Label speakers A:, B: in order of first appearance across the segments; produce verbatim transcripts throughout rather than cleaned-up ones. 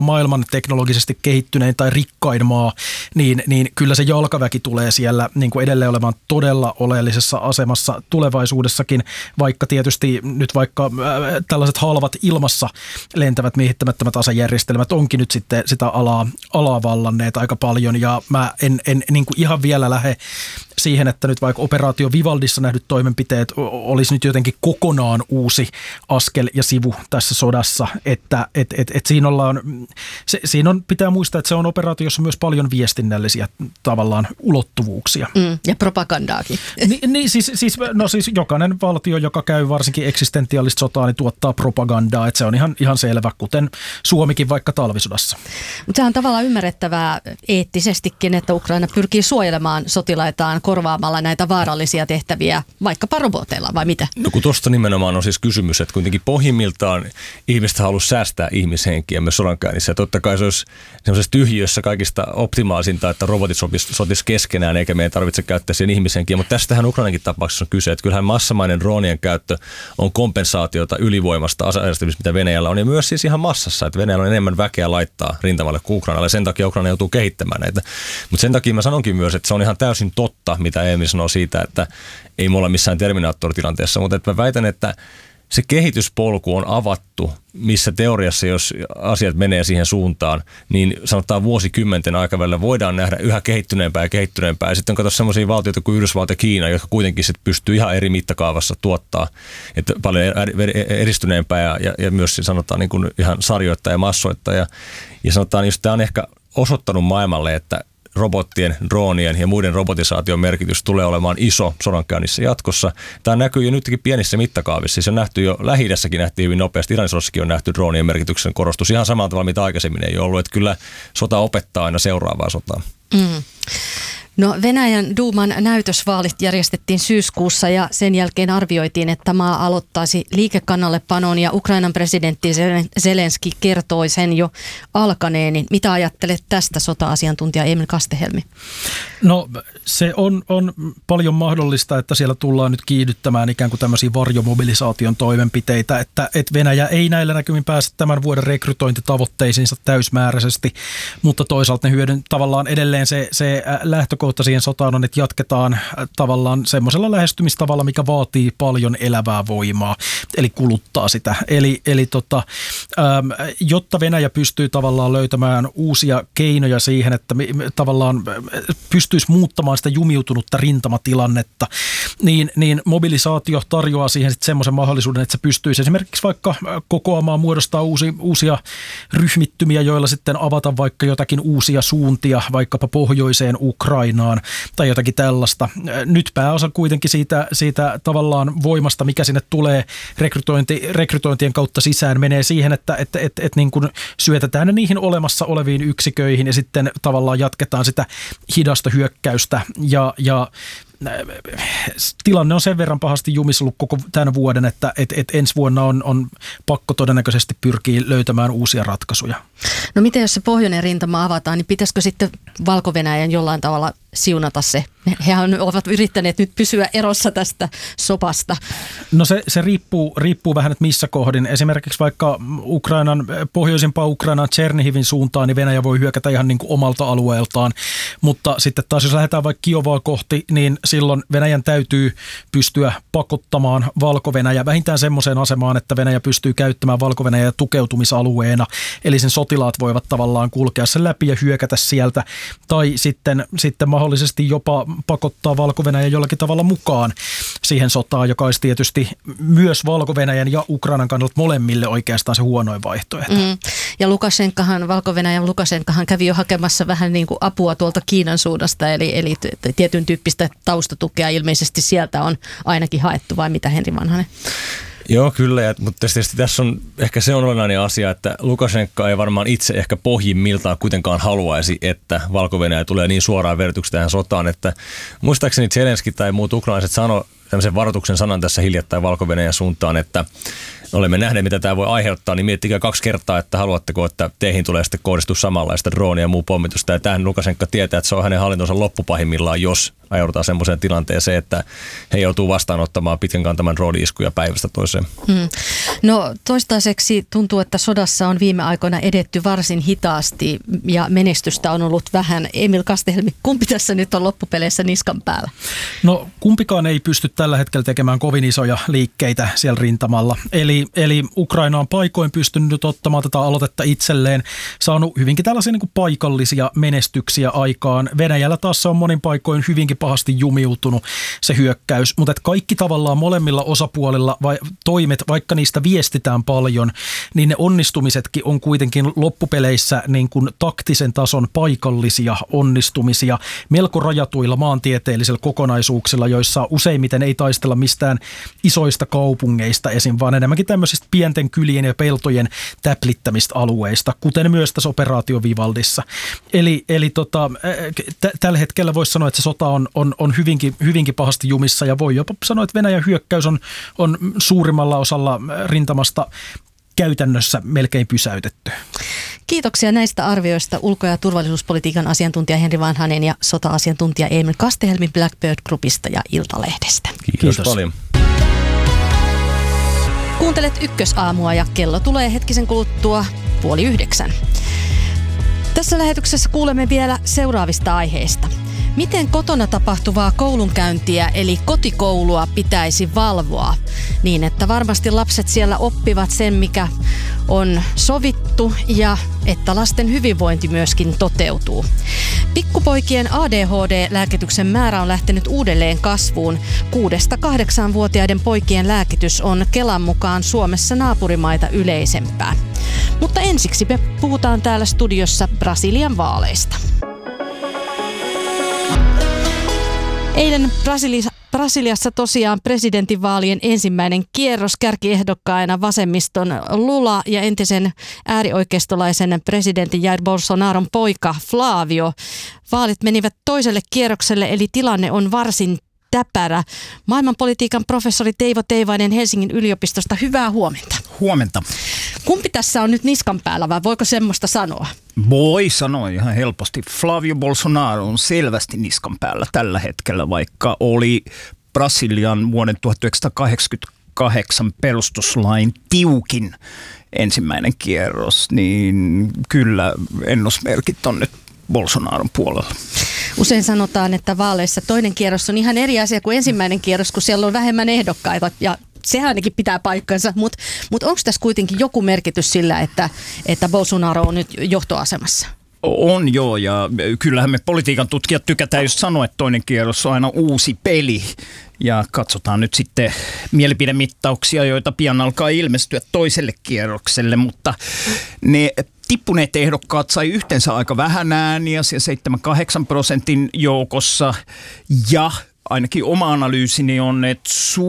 A: maailman teknologisesti kehittynein tai rikkain maa, niin, niin kyllä se jalkaväki tulee siellä niin kuin edelleen olemaan todella oleellisessa asemassa tulevaisuudessakin, vaikka tietysti nyt vaikka äh, tällaiset halvat ilmassa lentävät miehittämättömät asejärjestelmät onkin nyt sitten sitä alaa, alaa vallanneet aika paljon, ja mä en, en niin kuin ihan vielä lähde siihen, että nyt vaikka operaatio Vivaldissa nähdyt toimenpiteet olisi nyt jotenkin kokonaan uusi askel ja sivu tässä sodassa, että et, et, et siinä ollaan, se, siinä on, pitää muistaa, että se on operaatio, jossa on myös paljon viestinnällisiä tavallaan ulottuvuuksia.
B: Mm, ja propagandaakin.
A: Ni, niin siis, siis, no siis jokainen valtio, joka käy varsinkin eksistentiaalista sotaa, niin tuottaa propagandaa, että se on ihan, ihan selvä, kuten Suomikin vaikka talvisodassa.
B: Mutta se on tavallaan ymmärrettävää eettisestikin, että Ukraina pyrkii suojelemaan sotilaitaan korvaamalla näitä vaarallisia tehtäviä vaikkapa roboteilla, vai mitä?
C: No kun tuosta nimenomaan on siis kysymys, että kuitenkin pohjimmiltaan ihmiset haluaa säästää ihmishenkiä myös sodankäynnissä. Ja totta kai se olisi semmoisessa tyhjiössä kaikista optimaalisinta, että robotit sotis keskenään, eikä meidän tarvitse käyttää siihen ihmishenkiä. Mutta tästähän Ukrainankin tapauksessa on kyse, että kyllähän massamainen droonien käyttö on kompensaatiota ylivoimasta aseistamista, mitä Venäjällä on. Ja myös siis ihan massassa, että Venäjällä on enemmän väkeä laittaa rintamalle kuin Ukrainalle. Sen takia Ukraina joutuu kehittämään näitä. Mutta sen takia mä sanonkin myös, että se on ihan täysin totta, mitä Emil sanoo siitä, että ei me olla missään Terminaattor-tilanteessa, mutta että mä väitän, että se kehityspolku on avattu, missä teoriassa, jos asiat menee siihen suuntaan, niin sanotaan vuosikymmenten aikavälillä voidaan nähdä yhä kehittyneempää ja kehittyneempää. Ja sitten on kato sellaisia valtioita kuin Yhdysvallat ja Kiina, jotka kuitenkin sit pystyy ihan eri mittakaavassa tuottaa, että paljon edistyneempää ja, ja, ja myös sanotaan niin kuin ihan sarjoittaa ja massoittaa. Ja, ja sanotaan, jos tämä on ehkä osoittanut maailmalle, että robottien, droonien ja muiden robotisaation merkitys tulee olemaan iso sodankäynnissä jatkossa. Tämä näkyy jo nytkin pienissä mittakaavissa. Siis on nähty jo, Lähi-idässäkin nähtiin hyvin nopeasti, Iranisodassakin on nähty droonien merkityksen korostus ihan samalla tavalla, mitä aikaisemmin ei ollut. Että kyllä sota opettaa aina seuraavaa sotaa.
B: Mm. No Venäjän Duuman näytösvaalit järjestettiin syyskuussa ja sen jälkeen arvioitiin, että maa aloittaisi liikekannallepanon ja Ukrainan presidentti Zelenski kertoi sen jo alkaneen. Niin mitä ajattelet tästä, sota-asiantuntija Emil Kastehelmi?
A: No se on, on paljon mahdollista, että siellä tullaan nyt kiihdyttämään ikään kuin tämmöisiä varjomobilisaation toimenpiteitä, että, että Venäjä ei näillä näkymin pääse tämän vuoden rekrytointitavoitteisiinsa täysmääräisesti, mutta toisaalta ne hyödyn tavallaan edelleen se, se lähtökohta siihen sotaan on, että jatketaan tavallaan semmoisella lähestymistavalla, mikä vaatii paljon elävää voimaa, eli kuluttaa sitä. Eli, eli tota, ähm, jotta Venäjä pystyy tavallaan löytämään uusia keinoja siihen, että me, me, tavallaan pystyisi muuttamaan sitä jumiutunutta rintamatilannetta, niin, niin mobilisaatio tarjoaa siihen sitten semmoisen mahdollisuuden, että se pystyisi esimerkiksi vaikka kokoamaan, muodostaa uusi, uusia ryhmittymiä, joilla sitten avata vaikka jotakin uusia suuntia, vaikkapa pohjoiseen Ukrainaan tai jotakin tällaista. Nyt pääosa kuitenkin siitä, siitä tavallaan voimasta, mikä sinne tulee rekrytointi, rekrytointien kautta sisään, menee siihen, että, että, että, että niin kuin syötetään ne niihin olemassa oleviin yksiköihin ja sitten tavallaan jatketaan sitä hidasta hyökkäystä ja, ja tilanne on sen verran pahasti jumisellut koko tämän vuoden, että et, et ensi vuonna on, on pakko todennäköisesti pyrkiä löytämään uusia ratkaisuja.
B: No miten jos se pohjoinen rintama avataan, niin pitäisikö sitten Valko-Venäjän jollain tavalla siunata se? Hehän ovat yrittäneet nyt pysyä erossa tästä sopasta.
A: No se, se riippuu, riippuu vähän, että missä kohdin. Esimerkiksi vaikka Ukrainan, pohjoisimpaa Ukrainan Tšernihivin suuntaan, niin Venäjä voi hyökätä ihan niin kuin omalta alueeltaan. Mutta sitten taas jos lähdetään vaikka Kiovaa kohti, niin silloin Venäjän täytyy pystyä pakottamaan Valko-Venäjä vähintään semmoiseen asemaan, että Venäjä pystyy käyttämään Valko-Venäjää tukeutumisalueena. Eli sen sotilaat voivat tavallaan kulkea sen läpi ja hyökätä sieltä. Tai sitten, sitten mahdollisesti jopa pakottaa Valko-Venäjä jollakin tavalla mukaan siihen sotaan, joka olisi tietysti myös Valko-Venäjän ja Ukrainan kannalta molemmille oikeastaan se huonoin vaihtoehto. Mm.
B: Ja Lukashenkahan, Valko-Venäjän Lukashenkahan kävi jo hakemassa vähän niin kuin apua tuolta Kiinan suunnasta, eli, eli tietyn tyyppistä taustatukea ilmeisesti sieltä on ainakin haettu, vai mitä Henri Vanhanen?
C: Joo, kyllä, ja, mutta tietysti tässä on ehkä se on olennainen asia, että Lukashenka ei varmaan itse ehkä pohjimmiltaan kuitenkaan haluaisi, että Valko-Venäjä tulee niin suoraan vertyksi tähän sotaan, että muistaakseni Zelenski tai muut ukrainaiset sanoi tämmöisen varoituksen sanan tässä hiljattain Valko-Venäjän suuntaan, että olemme nähneet, mitä tämä voi aiheuttaa, niin miettikää kaksi kertaa, että haluatteko, että teihin tulee sitten kohdistua samanlaista droonia ja muu pommitusta. Ja tähän Lukashenka tietää, että se on hänen hallintonsa loppupahimmillaan, jos ajaudutaan semmoiseen tilanteeseen, että he joutuu vastaanottamaan pitkän kantaman rooli-iskuja päivästä toiseen.
B: Hmm. No toistaiseksi tuntuu, että sodassa on viime aikoina edetty varsin hitaasti ja menestystä on ollut vähän. Emil Kastehelmi, kumpi tässä nyt on loppupeleissä niskan päällä?
A: No kumpikaan ei pysty tällä hetkellä tekemään kovin isoja liikkeitä siellä rintamalla. Eli, eli Ukraina on paikoin pystynyt ottamaan tätä aloitetta itselleen, saanut hyvinkin tällaisia niin kuin paikallisia menestyksiä aikaan. Venäjällä taas se on monin paikoin hyvinkin pahasti jumiutunut se hyökkäys, mutta kaikki tavallaan molemmilla osapuolilla vai, toimet, vaikka niistä viestitään paljon, niin ne onnistumisetkin on kuitenkin loppupeleissä niin kuin taktisen tason paikallisia onnistumisia melko rajatuilla maantieteellisillä kokonaisuuksilla, joissa useimmiten ei taistella mistään isoista kaupungeista esim., vaan enemmänkin tämmöisistä pienten kylien ja peltojen täplittämistä alueista, kuten myös tässä operaatio Vivaldissa. Eli, eli tota, t- tällä hetkellä voisi sanoa, että se sota on, on, on hyvinkin, hyvinkin pahasti jumissa ja voi jopa sanoa, että Venäjän hyökkäys on, on suurimmalla osalla rintamasta käytännössä melkein pysäytetty.
B: Kiitoksia näistä arvioista ulko- ja turvallisuuspolitiikan asiantuntija Henri Vanhanen ja sota-asiantuntija Emil Kastehelmi Blackbird Groupista ja Iltalehdestä.
C: Kiitos, Kiitos paljon.
B: Kuuntelet Ykkösaamua ja kello tulee hetkisen kuluttua puoli yhdeksän. Tässä lähetyksessä kuulemme vielä seuraavista aiheista. Miten kotona tapahtuvaa koulunkäyntiä eli kotikoulua pitäisi valvoa niin, että varmasti lapset siellä oppivat sen, mikä on sovittu ja että lasten hyvinvointi myöskin toteutuu. Pikkupoikien A D H D-lääkityksen määrä on lähtenyt uudelleen kasvuun. kuudesta kahdeksaanvuotiaiden poikien lääkitys on Kelan mukaan Suomessa naapurimaita yleisempää. Mutta ensiksi me puhutaan täällä studiossa Brasilian vaaleista. Eilen Brasilia, Brasiliassa tosiaan presidentinvaalien ensimmäinen kierros, kärkiehdokkaina vasemmiston Lula ja entisen äärioikeistolaisen presidentin Jair Bolsonaron poika Flavio. Vaalit menivät toiselle kierrokselle, eli tilanne on varsin täpärä. Maailmanpolitiikan professori Teivo Teivainen Helsingin yliopistosta, hyvää huomenta.
D: Huomenta.
B: Kumpi tässä on nyt niskan päällä vai voiko semmoista sanoa?
D: Voi sanoa ihan helposti. Flavio Bolsonaro on selvästi niskan päällä tällä hetkellä, vaikka oli Brasilian vuoden tuhatyhdeksänsataakahdeksankymmentäkahdeksan perustuslain tiukin ensimmäinen kierros, niin kyllä ennusmerkit on nyt Bolsonaron puolella.
B: Usein sanotaan, että vaaleissa toinen kierros on ihan eri asia kuin ensimmäinen kierros, kun siellä on vähemmän ehdokkaita ja sehän ainakin pitää paikkansa, mutta mut onko tässä kuitenkin joku merkitys sillä, että, että Bolsonaro on nyt johtoasemassa?
D: On joo, ja kyllähän me politiikan tutkijat tykätään just sanoa, että toinen kierros on aina uusi peli. Ja katsotaan nyt sitten mielipidemittauksia, joita pian alkaa ilmestyä toiselle kierrokselle, mutta ne tippuneet ehdokkaat sai yhteensä aika vähän ääniä, siellä seitsemän kahdeksan prosentin joukossa, ja ainakin oma analyysini on, että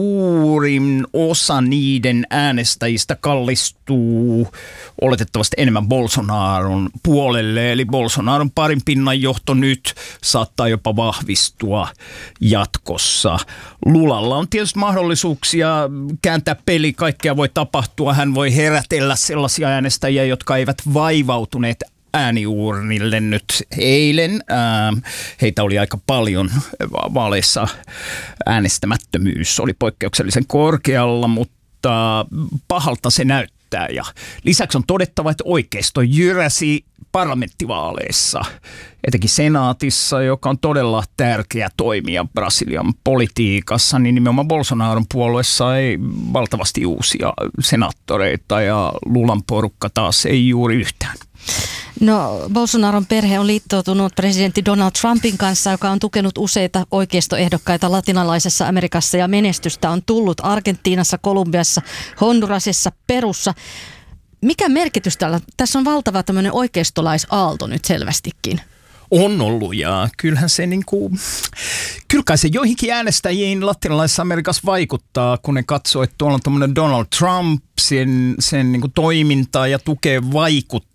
D: suurin osa niiden äänestäjistä kallistuu oletettavasti enemmän Bolsonaron puolelle. Eli Bolsonaron parin pinnan johto nyt saattaa jopa vahvistua jatkossa. Lulalla on tietysti mahdollisuuksia kääntää peli, kaikkea voi tapahtua. Hän voi herätellä sellaisia äänestäjiä, jotka eivät vaivautuneet ääniuurnille nyt eilen. Heitä oli aika paljon vaaleissa. Äänestämättömyys oli poikkeuksellisen korkealla, mutta pahalta se näyttää. Ja lisäksi on todettava, että oikeisto jyräsi parlamenttivaaleissa, etenkin senaatissa, joka on todella tärkeä toimija Brasilian politiikassa, niin nimenomaan Bolsonaron puolueessa ei valtavasti uusia senaattoreita ja Lulan porukka taas ei juuri yhtään.
B: No, Bolsonaron perhe on liittoutunut presidentti Donald Trumpin kanssa, joka on tukenut useita oikeistoehdokkaita latinalaisessa Amerikassa ja menestystä on tullut Argentiinassa, Kolumbiassa, Hondurasissa, Perussa. Mikä merkitys tällä? Tässä on valtava tämmöinen oikeistolaisaalto nyt selvästikin.
D: On ollut, ja kyllähän se niin kuin, kyllä kai se joihinkin äänestäjiin latinalaisessa Amerikassa vaikuttaa, kun ne katsoo, että tuolla on tämmöinen Donald Trump, sen, sen niin kuin toimintaa ja tukee vaikuttaa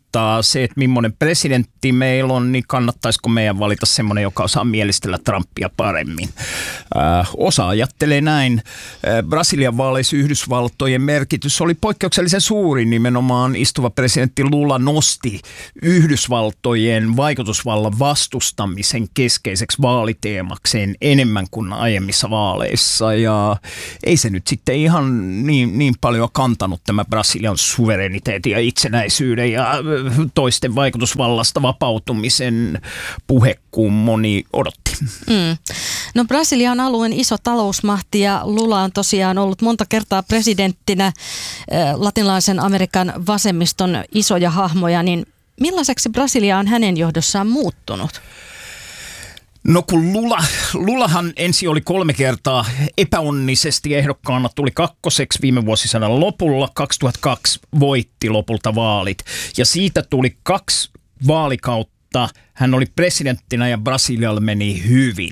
D: mutta se, että millainen presidentti meillä on, niin kannattaisiko meidän valita semmoinen, joka osaa mielistellä Trumpia paremmin. Äh, osa ajattelee näin. Äh, Brasilian vaaleissa Yhdysvaltojen merkitys oli poikkeuksellisen suuri. Nimenomaan istuva presidentti Lula nosti Yhdysvaltojen vaikutusvallan vastustamisen keskeiseksi vaaliteemakseen enemmän kuin aiemmissa vaaleissa. Ja ei se nyt sitten ihan niin, niin paljon kantanut tämä Brasilian suvereniteetin ja itsenäisyyden ja toisten vaikutusvallasta vapautumisen puhe, kuin moni odotti.
B: Mm. No Brasilia on alueen iso talousmahti ja Lula on tosiaan ollut monta kertaa presidenttinä äh, latinalaisen Amerikan vasemmiston isoja hahmoja, niin millaiseksi Brasilia on hänen johdossaan muuttunut?
D: No kun Lula, Lulahan ensin oli kolme kertaa epäonnisesti ehdokkaana, tuli kakkoseksi viime vuosisadan lopulla, kaksituhattakaksi voitti lopulta vaalit ja siitä tuli kaksi vaalikautta. Hän oli presidenttinä ja Brasilialle meni hyvin.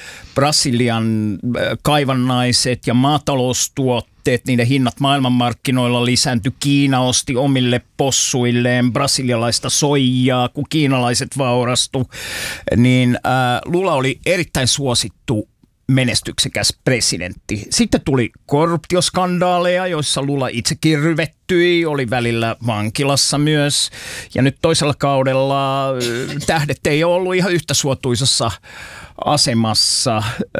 D: Brasilian kaivannaiset ja maataloustuotteet, niiden hinnat maailmanmarkkinoilla lisääntyi. Kiina osti omille possuilleen brasilialaista soijaa, kun kiinalaiset vaurastu. Niin äh, Lula oli erittäin suosittu menestyksekäs presidentti. Sitten tuli korruptioskandaaleja, joissa Lula itsekin ryvettyi, oli välillä vankilassa myös. Ja nyt toisella kaudella tähdet ei ole ollut ihan yhtä suotuisassa asemassa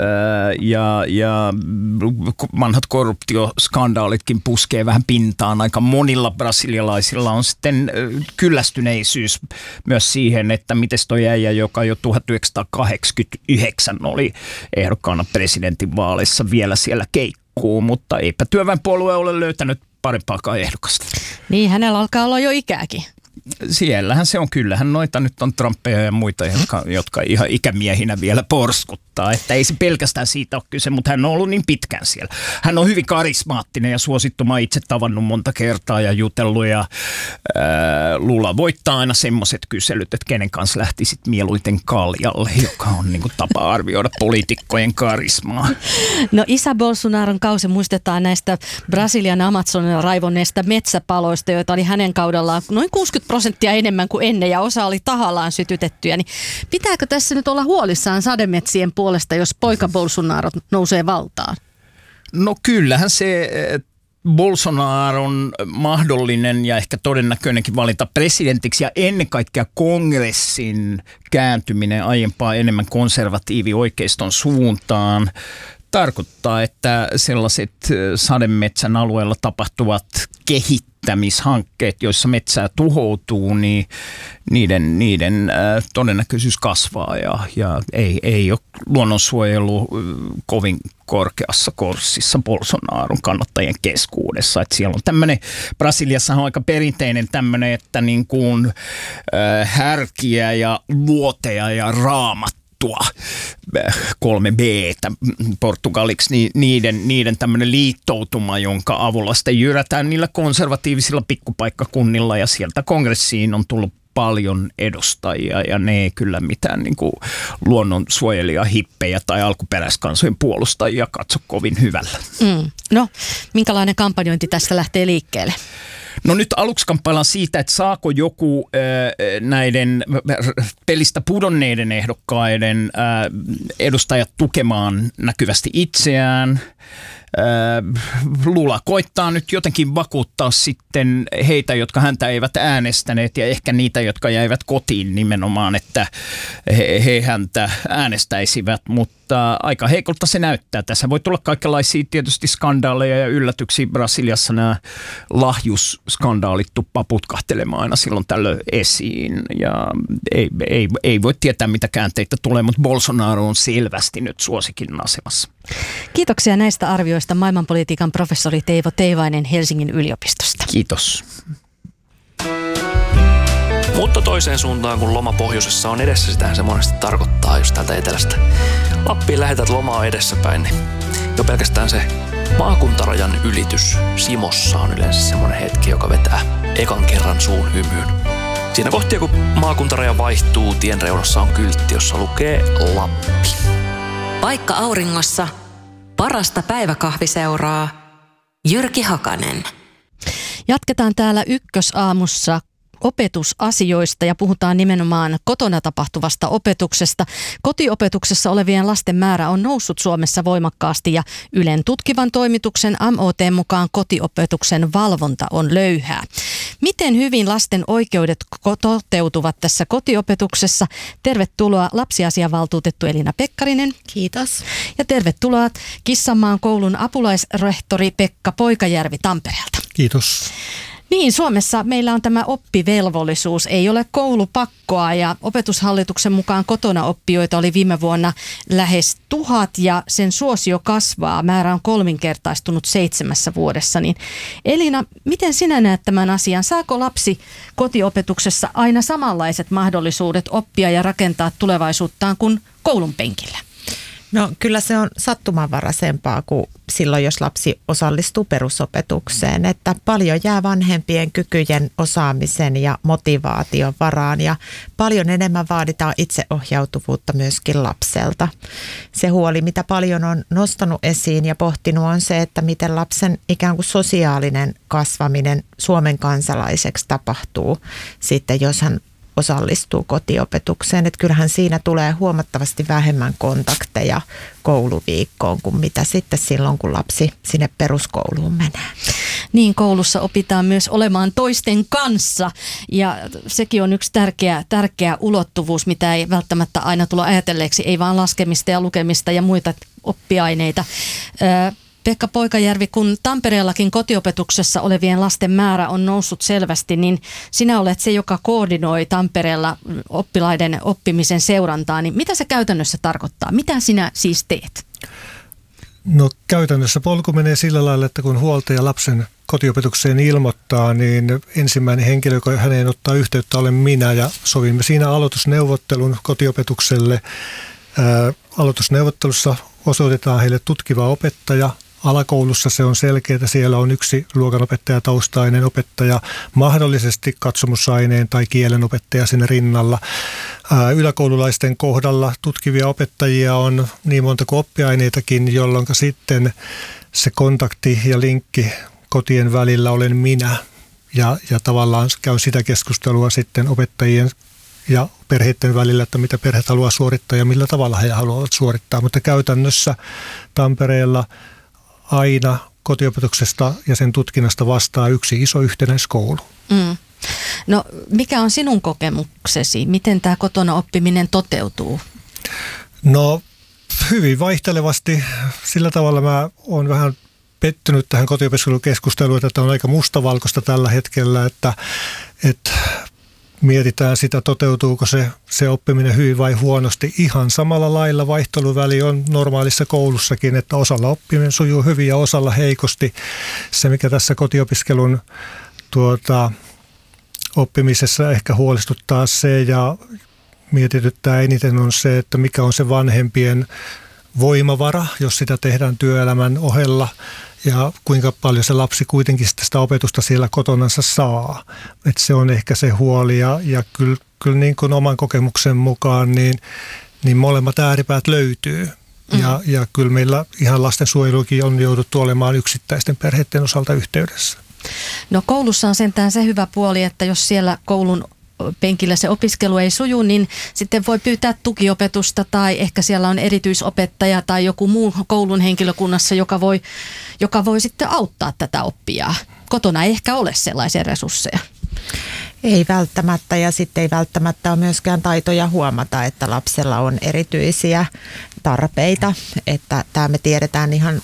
D: ja, ja vanhat korruptioskandaalitkin puskee vähän pintaan. Aika monilla brasilialaisilla on sitten kyllästyneisyys myös siihen, että miten toi äijä, joka jo tuhatyhdeksänsataakahdeksankymmentäyhdeksän oli ehdokkaana presidentinvaaleissa vielä siellä keikkuu, mutta eipä työväenpuolue ole löytänyt parempaakaan ehdokasta.
B: Niin, hänellä alkaa olla jo ikääkin.
D: Siellähän se on, kyllähän noita nyt on Trumpeja ja muita, jotka, jotka ihan ikämiehinä vielä porskuttaa. Että ei se pelkästään siitä ole kyse, mutta hän on ollut niin pitkään siellä. Hän on hyvin karismaattinen ja suosittu. Mä itse tavannut monta kertaa ja jutellut ja ää, Lula voittaa aina semmoiset kyselyt, että kenen kanssa lähtisit mieluiten kaljalle, joka on niin kuin tapa arvioida poliitikkojen karismaa.
B: No isä Bolsonaron kausi muistetaan näistä Brasilian Amazonin raivonneista metsäpaloista, joita oli hänen kaudellaan noin kuusikymmentä prosenttia enemmän kuin ennen ja osa oli tahallaan sytytettyjä. Niin pitääkö tässä nyt olla huolissaan sademetsien puolesta, jos poika Bolsonaro nousee valtaan?
D: No kyllähän se Bolsonaron mahdollinen ja ehkä todennäköinenkin valinta presidentiksi ja ennen kaikkea kongressin kääntyminen aiempaa enemmän konservatiivi-oikeiston suuntaan tarkoittaa, että sellaiset sademetsän alueella tapahtuvat kehittämishankkeet, joissa metsää tuhoutuu, niin niiden, niiden äh, todennäköisyys kasvaa ja, ja ei, ei ole luonnonsuojelu kovin korkeassa korssissa Bolsonaron kannattajien keskuudessa. Et siellä on tämmöinen, Brasiliassa on aika perinteinen tämmöinen, että niin kuin, äh, härkiä ja luoteja ja raamat kolme B portugaliksi, niin niiden, niiden tämmöinen liittoutuma, jonka avulla sitten jyrätään niillä konservatiivisilla pikkupaikkakunnilla ja sieltä kongressiin on tullut paljon edustajia ja ne ei kyllä mitään niin kuin luonnonsuojelija, hippejä tai alkuperäiskansojen puolustajia katso kovin hyvällä. Mm.
B: No, minkälainen kampanjointi tästä lähtee liikkeelle?
D: No nyt aluksi kamppaillaan siitä, että saako joku äh, näiden pelistä pudonneiden ehdokkaiden äh, edustajat tukemaan näkyvästi itseään. Äh, Lula koittaa nyt jotenkin vakuuttaa sitten heitä, jotka häntä eivät äänestäneet ja ehkä niitä, jotka jäivät kotiin nimenomaan, että he, he häntä äänestäisivät, mutta aika heikolta se näyttää. Tässä voi tulla kaikenlaisia tietysti skandaaleja ja yllätyksiä. Brasiliassa nämä lahjusskandaalit tuppaa putkahtelemaan aina silloin tällöin esiin ja ei, ei, ei voi tietää mitä käänteitä tulee, mutta Bolsonaro on selvästi nyt suosikin asemassa.
B: Kiitoksia näistä arvioista maailmanpolitiikan professori Teivo Teivainen Helsingin yliopistosta.
D: Kiitos.
E: Mutta toiseen suuntaan, kun loma pohjoisessa on edessä, sitähän se monesti tarkoittaa just täältä etelästä. Lappiin lähetät lomaa edessäpäin, niin jo pelkästään se maakuntarajan ylitys Simossa on yleensä semmoinen hetki, joka vetää ekan kerran suun hymyyn. Siinä kohtia, kun maakuntaraja vaihtuu, tien reunassa on kyltti, jossa lukee Lappi.
F: Paikka auringossa, parasta päiväkahviseuraa, Jyrki Hakanen.
B: Jatketaan täällä Ykkösaamussa opetusasioista ja puhutaan nimenomaan kotona tapahtuvasta opetuksesta. Kotiopetuksessa olevien lasten määrä on noussut Suomessa voimakkaasti ja Ylen tutkivan toimituksen M O T:n mukaan kotiopetuksen valvonta on löyhää. Miten hyvin lasten oikeudet toteutuvat tässä kotiopetuksessa? Tervetuloa lapsiasiavaltuutettu Elina Pekkarinen.
G: Kiitos.
B: Ja tervetuloa Kissanmaan koulun apulaisrehtori Pekka Poikajärvi Tampereelta.
A: Kiitos.
B: Niin, Suomessa meillä on tämä oppivelvollisuus, ei ole koulupakkoa ja Opetushallituksen mukaan kotona oppijoita oli viime vuonna lähes tuhat ja sen suosio kasvaa. Määrä on kolminkertaistunut seitsemässä vuodessa. Niin Elina, miten sinä näet tämän asian? Saako lapsi kotiopetuksessa aina samanlaiset mahdollisuudet oppia ja rakentaa tulevaisuuttaan kuin koulun penkillä?
G: No kyllä se on sattumanvaraisempaa kuin silloin, jos lapsi osallistuu perusopetukseen, että paljon jää vanhempien kykyjen, osaamisen ja motivaation varaan ja paljon enemmän vaaditaan itseohjautuvuutta myöskin lapselta. Se huoli, mitä paljon on nostanut esiin ja pohtinut, on se, että miten lapsen ikään kuin sosiaalinen kasvaminen Suomen kansalaiseksi tapahtuu sitten, jos hän osallistuu kotiopetukseen. Että kyllähän siinä tulee huomattavasti vähemmän kontakteja kouluviikkoon kuin mitä sitten silloin, kun lapsi sinne peruskouluun menee.
B: Niin, koulussa opitaan myös olemaan toisten kanssa ja sekin on yksi tärkeä, tärkeä ulottuvuus, mitä ei välttämättä aina tule ajatelleeksi, ei vaan laskemista ja lukemista ja muita oppiaineita. Öö, Pekka Poikajärvi, kun Tampereellakin kotiopetuksessa olevien lasten määrä on noussut selvästi, niin sinä olet se, joka koordinoi Tampereella oppilaiden oppimisen seurantaa. Niin mitä se käytännössä tarkoittaa? Mitä sinä siis teet?
H: No käytännössä polku menee sillä lailla, että kun huoltaja lapsen kotiopetukseen ilmoittaa, niin ensimmäinen henkilö, joka häneen ottaa yhteyttä, olen minä ja sovimme siinä aloitusneuvottelun kotiopetukselle. Ää, aloitusneuvottelussa osoitetaan heille tutkiva opettaja. Alakoulussa se on selkeää, että siellä on yksi luokanopettajataustainen opettaja, mahdollisesti katsomusaineen tai kielenopettaja sinne rinnalla. Ää, yläkoululaisten kohdalla tutkivia opettajia on niin monta kuin oppiaineitakin, jolloin sitten se kontakti ja linkki kotien välillä olen minä. Ja, ja tavallaan käyn sitä keskustelua sitten opettajien ja perheiden välillä, että mitä perheet haluaa suorittaa ja millä tavalla he haluavat suorittaa. Mutta käytännössä Tampereella aina kotiopetuksesta ja sen tutkinnasta vastaa yksi iso yhtenäiskoulu.
B: Mm. No mikä on sinun kokemuksesi? Miten tämä kotona oppiminen toteutuu?
H: No hyvin vaihtelevasti. Sillä tavalla mä oon vähän pettynyt tähän kotiopiskelukeskusteluun, että tämä on aika mustavalkoista tällä hetkellä, että, että mietitään sitä, toteutuuko se, se oppiminen hyvin vai huonosti. Ihan samalla lailla vaihteluväli on normaalissa koulussakin, että osalla oppiminen sujuu hyvin ja osalla heikosti. Se, mikä tässä kotiopiskelun tuota, oppimisessa ehkä huolestuttaa se ja mietityttää eniten on se, että mikä on se vanhempien voimavara, jos sitä tehdään työelämän ohella. Ja kuinka paljon se lapsi kuitenkin sitä opetusta siellä kotonansa saa. Et se on ehkä se huoli ja, ja kyllä, kyllä niin kuin oman kokemuksen mukaan niin, niin molemmat ääripäät löytyy. Mm. Ja, ja kyllä meillä ihan lastensuojelukin on jouduttu olemaan yksittäisten perheiden osalta yhteydessä.
B: No koulussa on sentään se hyvä puoli, että jos siellä koulun penkillä se opiskelu ei suju, niin sitten voi pyytää tukiopetusta tai ehkä siellä on erityisopettaja tai joku muu koulun henkilökunnassa, joka voi, joka voi sitten auttaa tätä oppijaa. Kotona ei ehkä ole sellaisia resursseja.
G: Ei välttämättä ja sitten ei välttämättä ole myöskään taitoja huomata, että lapsella on erityisiä tarpeita, että tämä me tiedetään ihan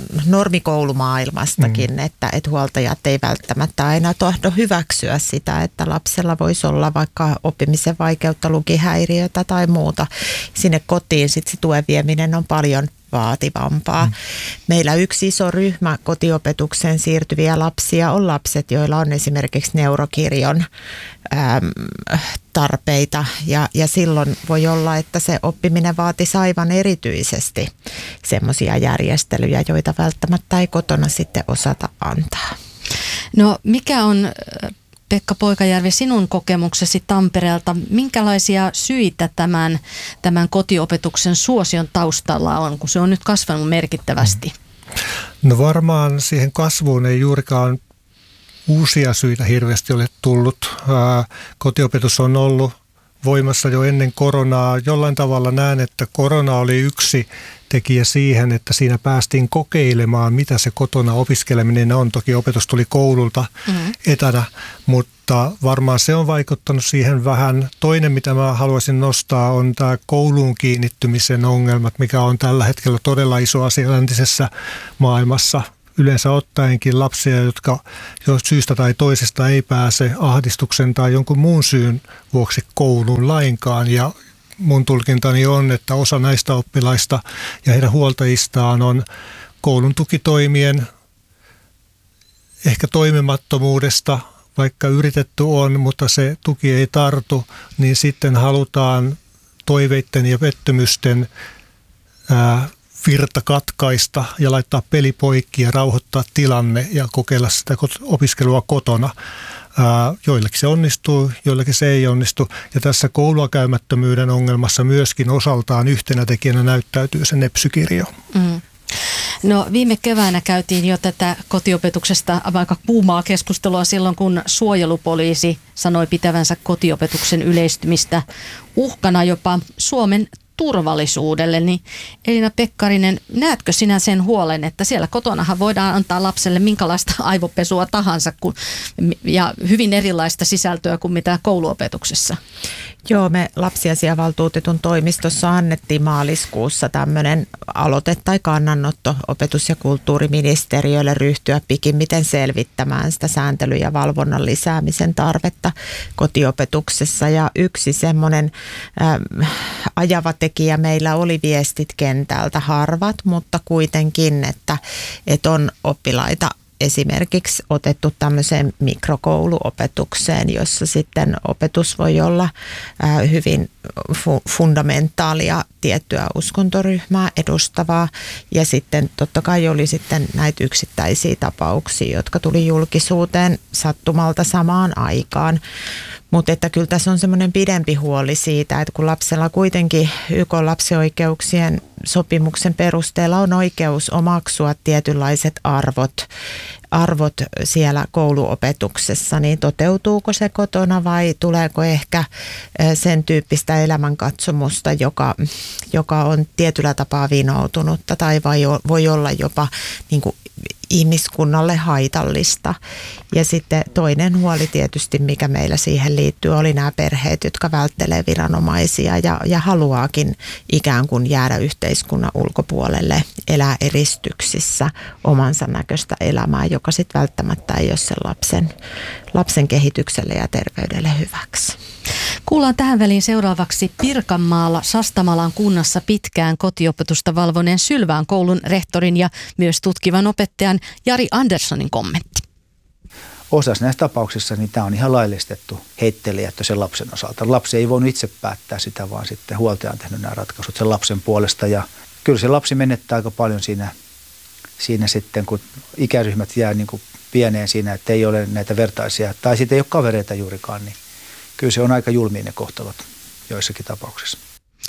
G: normikoulumaailmastakin, mm. että, että huoltajat ei välttämättä aina tahdo hyväksyä sitä, että lapsella voisi olla vaikka oppimisen vaikeutta, lukihäiriötä tai muuta. Sinne kotiin sitten se tuen vieminen on paljon vaativampaa. Mm. Meillä yksi iso ryhmä kotiopetukseen siirtyviä lapsia on lapset, joilla on esimerkiksi neurokirjon äm, tarpeita ja, ja silloin voi olla, että se oppiminen vaatisi aivan erityisesti semmoisia järjestelyjä, joita välttämättä ei kotona sitten osata antaa.
B: No mikä on, Pekka Poikajärvi, sinun kokemuksesi Tampereelta, minkälaisia syitä tämän, tämän kotiopetuksen suosion taustalla on, kun se on nyt kasvanut merkittävästi?
H: No varmaan siihen kasvuun ei juurikaan uusia syitä hirveästi ole tullut. Ää, kotiopetus on ollut voimassa jo ennen koronaa. Jollain tavalla näen, että korona oli yksi tekijä siihen, että siinä päästiin kokeilemaan, mitä se kotona opiskeleminen on. Toki opetus tuli koululta mm-hmm. etänä, mutta varmaan se on vaikuttanut siihen vähän. Toinen, mitä mä haluaisin nostaa, on tämä kouluun kiinnittymisen ongelmat, mikä on tällä hetkellä todella iso asia läntisessä maailmassa. Yleensä ottaenkin lapsia, jotka jo syystä tai toisesta ei pääse ahdistuksen tai jonkun muun syyn vuoksi kouluun lainkaan. Ja mun tulkintani on, että osa näistä oppilaista ja heidän huoltajistaan on koulun tukitoimien ehkä toimimattomuudesta, vaikka yritetty on, mutta se tuki ei tartu, niin sitten halutaan toiveiden ja pettymysten ää, virta katkaista ja laittaa peli poikki ja rauhoittaa tilanne ja kokeilla sitä opiskelua kotona. Ää, joillekin se onnistuu, joillekin se ei onnistu. Ja tässä koulua käymättömyyden ongelmassa myöskin osaltaan yhtenä tekijänä näyttäytyy se nepsykirjo. Mm.
B: No viime keväänä käytiin jo tätä kotiopetuksesta aika kuumaa keskustelua silloin, kun suojelupoliisi sanoi pitävänsä kotiopetuksen yleistymistä uhkana jopa Suomen turvallisuudelle, niin Elina Pekkarinen, näetkö sinä sen huolen, että siellä kotonahan voidaan antaa lapselle minkälaista aivopesua tahansa kun, ja hyvin erilaista sisältöä kuin mitä kouluopetuksessa?
G: Joo, me lapsiasiavaltuutetun toimistossa annettiin maaliskuussa tämmöinen aloite tai kannanotto opetus- ja kulttuuriministeriölle ryhtyä pikimmiten selvittämään sitä sääntelyn ja valvonnan lisäämisen tarvetta kotiopetuksessa. Ja yksi semmoinen äh, ajava tekijä meillä oli viestit kentältä, harvat, mutta kuitenkin, että, että on oppilaita esimerkiksi otettu tämmöiseen mikrokouluopetukseen, jossa sitten opetus voi olla hyvin fu- fundamentaalia tiettyä uskontoryhmää edustavaa. Ja sitten totta kai oli sitten näitä yksittäisiä tapauksia, jotka tuli julkisuuteen sattumalta samaan aikaan. Mutta että kyllä tässä on semmoinen pidempi huoli siitä, että kun lapsella kuitenkin Y K:n lapsioikeuksien sopimuksen perusteella on oikeus omaksua tietynlaiset arvot, arvot siellä kouluopetuksessa, niin toteutuuko se kotona vai tuleeko ehkä sen tyyppistä elämänkatsomusta, joka, joka on tietyllä tapaa vinoutunutta tai vai voi olla jopa niin kuin ihmiskunnalle haitallista. Ja sitten toinen huoli tietysti, mikä meillä siihen liittyy, oli nämä perheet, jotka välttelee viranomaisia ja, ja haluaakin ikään kuin jäädä yhteiskunnan ulkopuolelle, elää eristyksissä omansa näköistä elämää, joka sitten välttämättä ei ole sen lapsen, lapsen kehitykselle ja terveydelle hyväksi.
B: Kuullaan tähän väliin seuraavaksi Pirkanmaalla Sastamalan kunnassa pitkään kotiopetusta valvoneen Sylvään koulun rehtorin ja myös tutkivan opettajan Jari Anderssonin kommentti.
I: Osassa näistä tapauksissa niin tämä on ihan laillistettu heittelijättö sen lapsen osalta. Lapsi ei voinut itse päättää sitä, vaan sitten huoltaja on tehnyt nämä ratkaisut sen lapsen puolesta. Ja kyllä se lapsi menettää aika paljon siinä, siinä sitten, kun ikäryhmät jää niin kuin pieneen siinä, että ei ole näitä vertaisia tai sitten ei ole kavereita juurikaan, niin kyllä se on aika julmiin ne kohtalot joissakin tapauksissa.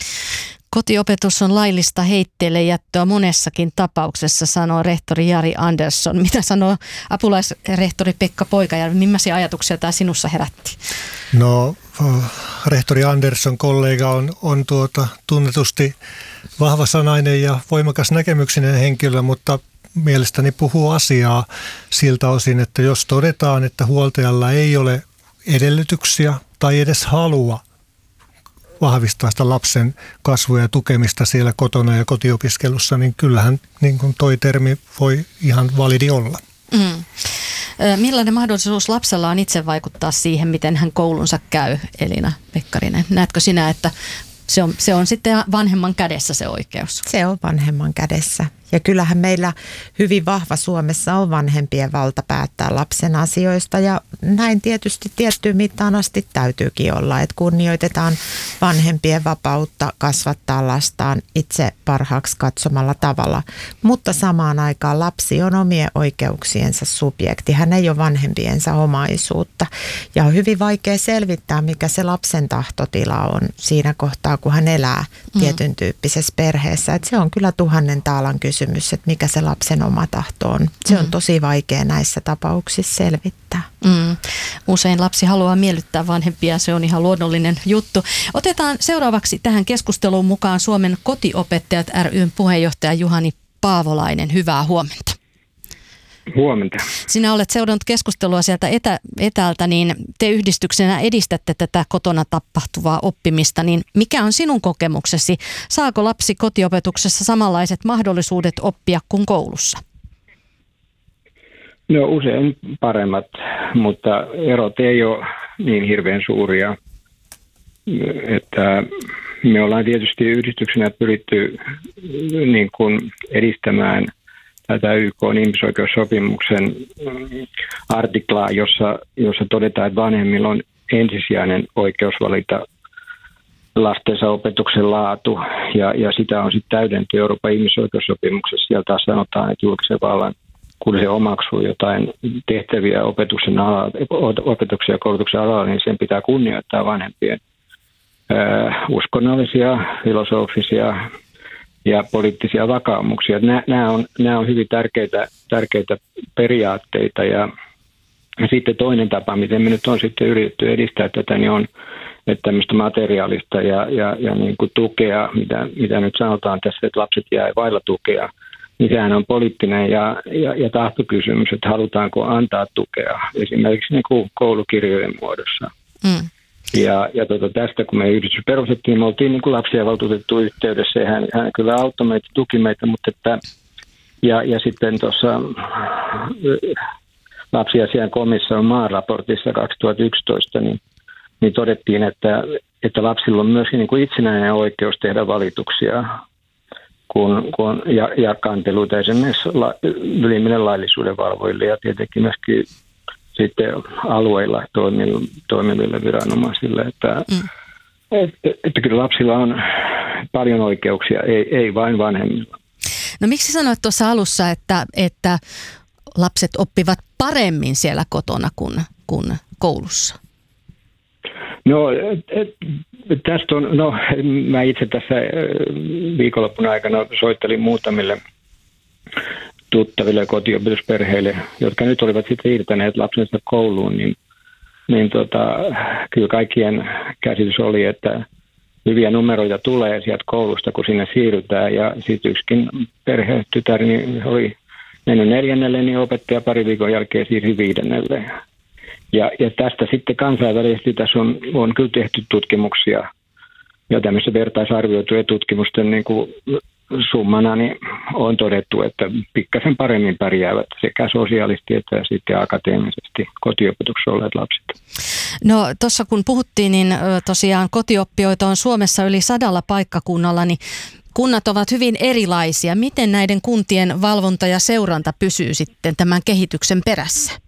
B: Kotiopetus on laillista heitteillejättöä monessakin tapauksessa, sanoo rehtori Jari Andersson. Mitä sanoo apulaisrehtori Pekka Poikajärvi? Millaisia ajatuksia tämä sinussa herätti?
H: No, rehtori Andersson kollega on, on tuota, tunnetusti vahvasanainen ja voimakas näkemyksinen henkilö, mutta mielestäni puhuu asiaa siltä osin, että jos todetaan, että huoltajalla ei ole edellytyksiä tai edes halua vahvistaa sitä lapsen kasvua ja tukemista siellä kotona ja kotiopiskelussa, niin kyllähän niin kuin toi termi voi ihan validi olla.
B: Mm. Millainen mahdollisuus lapsella on itse vaikuttaa siihen, miten hän koulunsa käy, Elina Pekkarinen? Näetkö sinä, että se on, se on sitten vanhemman kädessä se oikeus?
G: Se on vanhemman kädessä. Ja kyllähän meillä hyvin vahva Suomessa on vanhempien valta päättää lapsen asioista ja näin tietysti tiettyyn mittaan asti täytyykin olla, että kunnioitetaan vanhempien vapautta kasvattaa lastaan itse parhaaksi katsomalla tavalla. Mutta samaan aikaan lapsi on omien oikeuksiensa subjekti. Hän ei ole vanhempiensa omaisuutta. Ja on hyvin vaikea selvittää, mikä se lapsen tahtotila on siinä kohtaa, kun hän elää tietyn tyyppisessä perheessä. Et se on kyllä tuhannen taalan kysymys, että mikä se lapsen oma tahto on. Se on tosi vaikea näissä tapauksissa selvittää.
B: Mm. Usein lapsi haluaa miellyttää vanhempia, se on ihan luonnollinen juttu. Otetaan seuraavaksi tähän keskusteluun mukaan Suomen kotiopettajat ry:n puheenjohtaja Juhani Paavolainen. Hyvää huomenta.
J: Huomenta.
B: Sinä olet seurannut keskustelua sieltä etä, etäältä, niin te yhdistyksenä edistätte tätä kotona tapahtuvaa oppimista, niin mikä on sinun kokemuksesi? Saako lapsi kotiopetuksessa samanlaiset mahdollisuudet oppia kuin koulussa?
J: No usein paremmat, mutta erot ei ole niin hirveän suuria. Että me ollaan tietysti yhdistyksenä pyritty niin kuin edistämään tätä Y K:n ihmisoikeussopimuksen artiklaa, jossa, jossa todetaan, että vanhemmilla on ensisijainen oikeus valita lastensa opetuksen laatu, ja, ja sitä on sitten täydennetty Euroopan ihmisoikeussopimuksessa. Siellä taas sanotaan, että julkisen vallan, kun se omaksuu jotain tehtäviä opetuksen, ala, opetuksen ja koulutuksen alalla, niin sen pitää kunnioittaa vanhempien ö, uskonnollisia, filosofisia ja poliittisia vakaumuksia. Nämä, nämä, on, nämä on hyvin tärkeitä, tärkeitä periaatteita. Ja sitten toinen tapa, miten me nyt on sitten yritetty edistää tätä, niin on, että tämmöistä materiaalista ja, ja, ja niin kuin tukea, mitä, mitä nyt sanotaan tässä, että lapset jää vailla tukea, niin sehän on poliittinen ja, ja, ja tahtokysymys, että halutaanko antaa tukea esimerkiksi niin kuin koulukirjojen muodossa. Mm. Ja, ja tuota, tästä, kun me yhdistys perustettiin, me oltiin niin kuin lapsia valtuutettu yhteydessä, ja hän, hän kyllä auttoi meitä, tuki meitä, mutta että, ja, ja sitten tuossa lapsiasian komission maaraportissa kaksituhattayksitoista, niin, niin todettiin, että, että lapsilla on myöskin niin kuin itsenäinen oikeus tehdä valituksia kun, kun, ja, ja kanteluita esimerkiksi la, ylimmille laillisuuden valvojille ja tietenkin myöskin sitten alueilla toimiville viranomaisille, että, mm. että, että kyllä lapsilla on paljon oikeuksia, ei, ei vain vanhemmilla.
B: No miksi sanoit tuossa alussa, että, että lapset oppivat paremmin siellä kotona kuin, kuin koulussa?
J: No et, et, tästä on, no mä itse tässä viikonloppun aikana soittelin muutamille tuttaville kotiopetusperheille, jotka nyt olivat sitten siirtäneet lapsensa kouluun, niin, niin tota, kyllä kaikkien käsitys oli, että hyviä numeroita tulee sieltä koulusta, kun sinne siirrytään. Ja sitten yksikin perhetytär niin oli mennyt neljännelle, niin opettaja pari viikon jälkeen siirsi viidennelle. Ja, ja tästä sitten kansainvälisesti tässä on, on kyllä tehty tutkimuksia ja tämmöisiä vertaisarvioituja tutkimusten niin kuin summana niin on todettu, että pikkasen paremmin pärjäävät sekä sosiaalisesti että sitten akateemisesti kotiopetuksessa olleet lapset.
B: No tuossa kun puhuttiin, niin tosiaan kotioppijoita on Suomessa yli sadalla paikkakunnalla, niin kunnat ovat hyvin erilaisia. Miten näiden kuntien valvonta ja seuranta pysyy sitten tämän kehityksen perässä?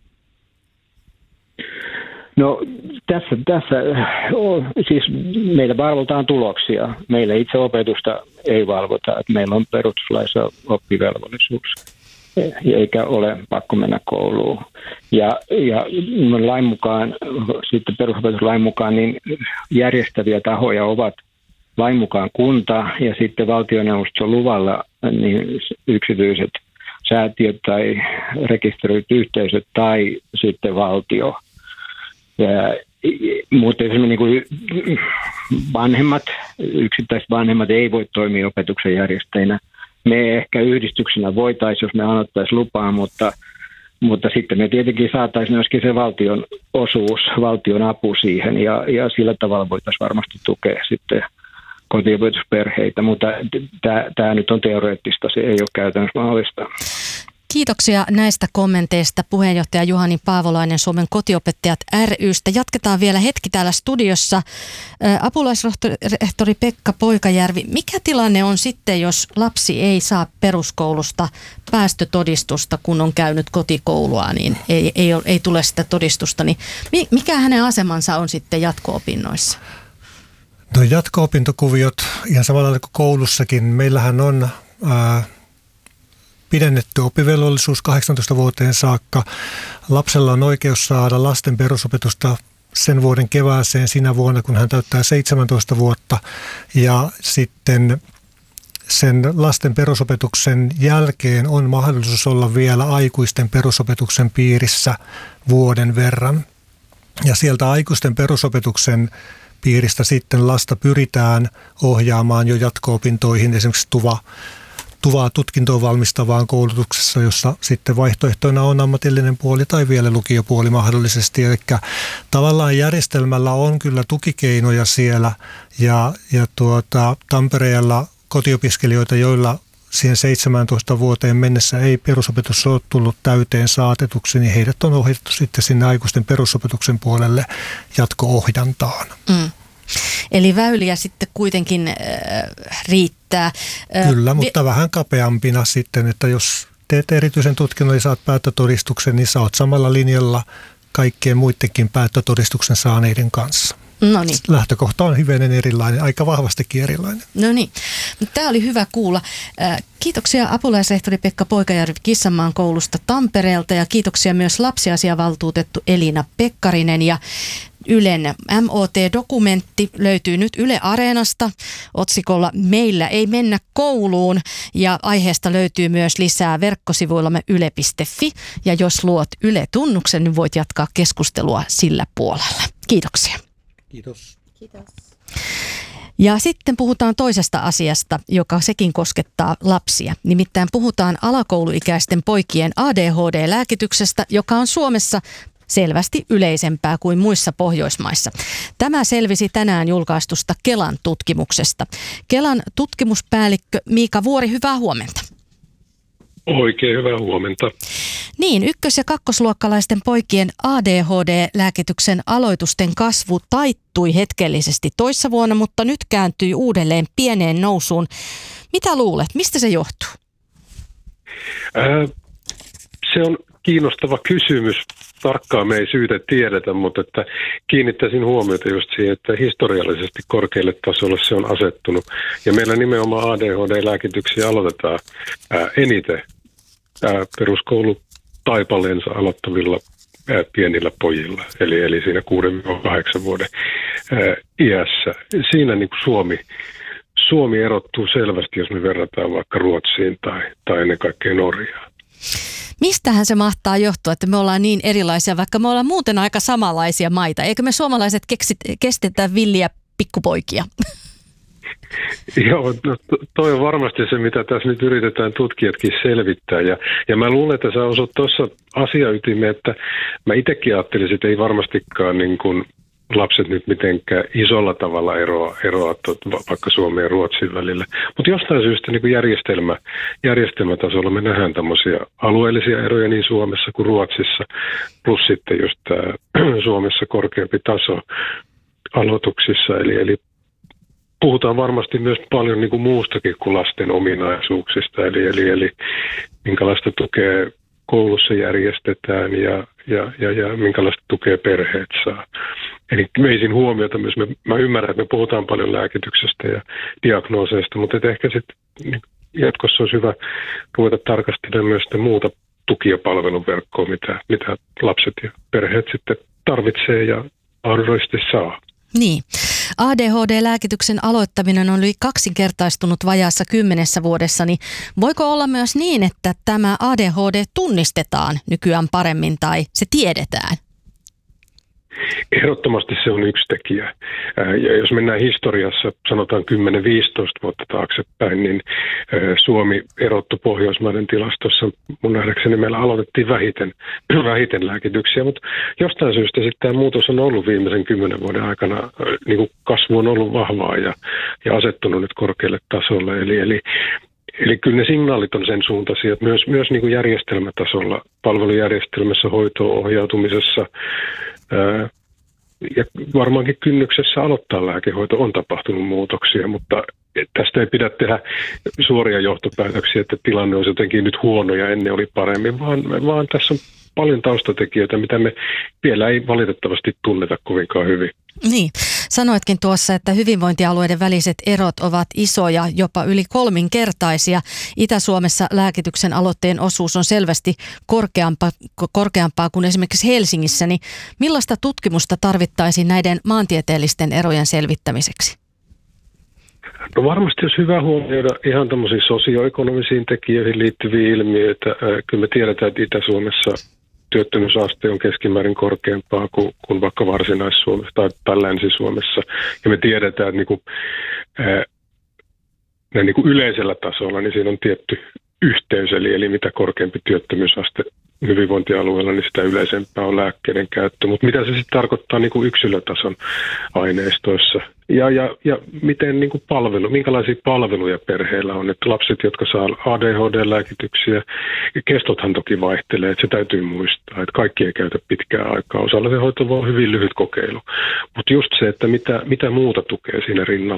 J: No tässä, tässä siis meillä valvotaan tuloksia. Meillä itse opetusta ei valvota. Että meillä on perustuslaissa oppivelvollisuus, eikä ole pakko mennä kouluun. Ja, ja lain mukaan, sitten perusopetuslain mukaan, niin järjestäviä tahoja ovat lain mukaan kunta ja sitten valtioneuvoston luvalla niin yksityiset säätiöt tai rekisteröidyt yhteisöt tai sitten valtio. Ja, mutta esimerkiksi niin vanhemmat, yksittäiset vanhemmat ei voi toimia opetuksen järjestäjinä. Me ehkä yhdistyksenä voitaisiin, jos me annettaisiin lupaa, mutta, mutta sitten me tietenkin saataisiin myöskin se valtion osuus, valtion apu siihen ja, ja sillä tavalla voitaisiin varmasti tukea sitten kotiopetusperheitä, mutta tämä nyt on teoreettista, se ei ole käytännössä mahdollista.
B: Kiitoksia näistä kommenteista puheenjohtaja Juhani Paavolainen Suomen kotiopettajat ry:stä. Jatketaan vielä hetki täällä studiossa. Apulaisrehtori Pekka Poikajärvi, mikä tilanne on sitten, jos lapsi ei saa peruskoulusta päästötodistusta, kun on käynyt kotikoulua, niin ei, ei, ei tule sitä todistusta, niin mikä hänen asemansa on sitten jatko-opinnoissa?
H: No jatko-opintokuviot ihan samalla tavalla kuin koulussakin. Meillähän on ää, pidennetty oppivelvollisuus kahdeksantoista vuoteen saakka. Lapsella on oikeus saada lasten perusopetusta sen vuoden kevääseen sinä vuonna, kun hän täyttää seitsemäntoista vuotta. Ja sitten sen lasten perusopetuksen jälkeen on mahdollisuus olla vielä aikuisten perusopetuksen piirissä vuoden verran. Ja sieltä aikuisten perusopetuksen piiristä sitten lasta pyritään ohjaamaan jo jatko-opintoihin, esimerkiksi tuva, tuvaa tutkintoon valmistavaan koulutuksessa, jossa sitten vaihtoehtoina on ammatillinen puoli tai vielä lukiopuoli mahdollisesti. Eli tavallaan järjestelmällä on kyllä tukikeinoja siellä ja, ja tuota, Tampereella kotiopiskelijoita, joilla siihen seitsemäntoista vuoteen mennessä ei perusopetus ole tullut täyteen saatetuksi, niin heidät on ohjattu sitten sinne aikuisten perusopetuksen puolelle jatko-ohjantaan. Mm.
B: Eli väyliä sitten kuitenkin äh, riittää.
H: Äh, Kyllä, mutta vi- vähän kapeampina sitten, että jos teet erityisen tutkinnon ja saat päättötodistuksen, niin sä oot samalla linjalla kaikkien muidenkin päättötodistuksen saaneiden kanssa.
B: No niin.
H: Lähtökohta on hivenen erilainen, aika vahvastikin erilainen.
B: No niin, tämä oli hyvä kuulla. Kiitoksia apulaisrehtori Pekka Poikajärvi Kissanmaan koulusta Tampereelta ja kiitoksia myös lapsiasiavaltuutettu Elina Pekkarinen ja Ylen M O T-dokumentti löytyy nyt Yle Areenasta otsikolla Meillä ei mennä kouluun ja aiheesta löytyy myös lisää verkkosivuillamme yle piste fi ja jos luot Yle-tunnuksen, niin voit jatkaa keskustelua sillä puolella. Kiitoksia.
H: Kiitos.
B: Kiitos. Ja sitten puhutaan toisesta asiasta, joka sekin koskettaa lapsia. Nimittäin puhutaan alakouluikäisten poikien A D H D-lääkityksestä, joka on Suomessa selvästi yleisempää kuin muissa Pohjoismaissa. Tämä selvisi tänään julkaistusta Kelan tutkimuksesta. Kelan tutkimuspäällikkö Miika Vuori, hyvää huomenta.
K: Oikein hyvää huomenta.
B: Niin, ykkös- ja kakkosluokkalaisten poikien A D H D-lääkityksen aloitusten kasvu taittui hetkellisesti toissa vuonna, mutta nyt kääntyi uudelleen pieneen nousuun. Mitä luulet, mistä se johtuu?
K: Ää, se on kiinnostava kysymys. Tarkkaan me ei syytä tiedetä, mutta että kiinnittäisin huomiota just siihen, että historiallisesti korkealle tasolle se on asettunut. Ja meillä nimenomaan A D H D-lääkityksiä aloitetaan ää, eniten ää, peruskoulu taipaleensa aloittavilla ää, pienillä pojilla, eli, eli siinä kuuden kahdeksan vuoden ää, iässä. Siinä niin kuin Suomi, Suomi erottuu selvästi, jos me verrataan vaikka Ruotsiin tai, tai ennen kaikkea Norjaan.
B: Mistähän se mahtaa johtua, että me ollaan niin erilaisia, vaikka me ollaan muuten aika samanlaisia maita? Eikö me suomalaiset keksit, kestetä villiä pikkupoikia?
K: Joo, no toi on varmasti se, mitä tässä nyt yritetään tutkijatkin selvittää. Ja, ja mä luulen, että sä osut tuossa asiaytimeen, että mä itsekin ajattelisin, että ei varmastikaan niin kuin lapset nyt mitenkään isolla tavalla eroa, eroa vaikka Suomen ja Ruotsin välillä. Mutta jostain syystä niin kuin järjestelmä, järjestelmätasolla me nähdään tämmöisiä alueellisia eroja niin Suomessa kuin Ruotsissa, plus sitten just tämä Suomessa korkeampi taso aloituksissa. Eli, eli puhutaan varmasti myös paljon niin kuin muustakin kuin lasten ominaisuuksista, eli, eli, eli minkälaista tukea koulussa järjestetään ja, ja, ja, ja minkälaista tukea perheet saa. Eli meisin huomiota myös, me, mä ymmärrän, että me puhutaan paljon lääkityksestä ja diagnooseista, mutta ehkä sitten niin jatkossa olisi hyvä ruveta tarkastelemaan myös sitä muuta tuki- ja palveluverkkoa, mitä, mitä lapset ja perheet sitten tarvitsee ja mahdollisesti saa.
B: Niin. A D H D-lääkityksen aloittaminen on yli kaksinkertaistunut vajaassa kymmenessä vuodessa, niin voiko olla myös niin, että tämä A D H D tunnistetaan nykyään paremmin tai se tiedetään?
K: Ehdottomasti se on yksi tekijä. Ja jos mennään historiassa, sanotaan kymmenen viisitoista vuotta taaksepäin, niin Suomi erottui Pohjoismaiden tilastossa. Mun nähdäkseni meillä aloitettiin vähiten, vähiten lääkityksiä, mutta jostain syystä sitten tämä muutos on ollut viimeisen kymmenen vuoden aikana, niin kuin kasvu on ollut vahvaa ja, ja asettunut nyt korkealle tasolle. Eli, eli Eli kyllä ne signaalit on sen suuntaisia, että myös, myös niin kuin järjestelmätasolla, palvelujärjestelmässä, hoitoon ohjautumisessa ää, ja varmaankin kynnyksessä aloittaa lääkehoito on tapahtunut muutoksia, mutta tästä ei pidä tehdä suoria johtopäätöksiä, että tilanne on jotenkin nyt huono ja ennen oli paremmin, vaan, vaan tässä on paljon taustatekijöitä, mitä me vielä ei valitettavasti tunneta kovinkaan hyvin.
B: Niin. Sanoitkin tuossa, että hyvinvointialueiden väliset erot ovat isoja, jopa yli kolminkertaisia. Itä-Suomessa lääkityksen aloitteen osuus on selvästi korkeampaa, korkeampaa kuin esimerkiksi Helsingissä. Niin millaista tutkimusta tarvittaisiin näiden maantieteellisten erojen selvittämiseksi?
K: No varmasti olisi hyvä huomioida ihan tämmöisiin sosioekonomisiin tekijöihin liittyviä ilmiöitä. Kyllä me tiedetään, että Itä-Suomessa työttömyysaste on keskimäärin korkeampaa kuin, kuin vaikka Varsinais-Suomessa tai, tai Länsi-Suomessa. Ja me tiedetään, että niin kuin, ää, niin kuin yleisellä tasolla niin siinä on tietty yhteys, eli, eli mitä korkeampi työttömyysaste hyvinvointialueella, niin sitä yleisempää on lääkkeiden käyttö. Mutta mitä se sitten tarkoittaa niin kuin yksilötason aineistoissa? Ja, ja, ja miten niin kuin palvelu, minkälaisia palveluja perheillä on? Että lapset, jotka saa A D H D-lääkityksiä, kestothan toki vaihtelee, että se täytyy muistaa, että kaikki ei käytä pitkää aikaa. Osalla se hoito on hyvin lyhyt kokeilu. Mutta just se, että mitä, mitä muuta tukee siinä rinnalla.